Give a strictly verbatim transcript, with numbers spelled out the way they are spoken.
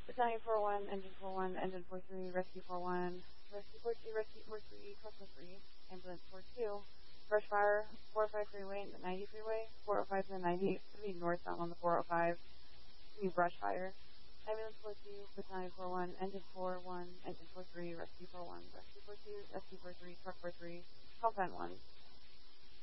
Battalion four one, Engine four one, Engine four three, Rescue four one, Rescue four two, Rescue four three, Truck four three, Ambulance four two, Brush Fire, four oh five freeway, the ninety freeway, four oh five to the ninety, it's going to be northbound on the four oh five, it's going to be Brush Fire. Ambulance four two, Battalion four one, Engine four one, Engine four three, Rescue four one, Rescue four two, Rescue four three, Truck four three, Compound one.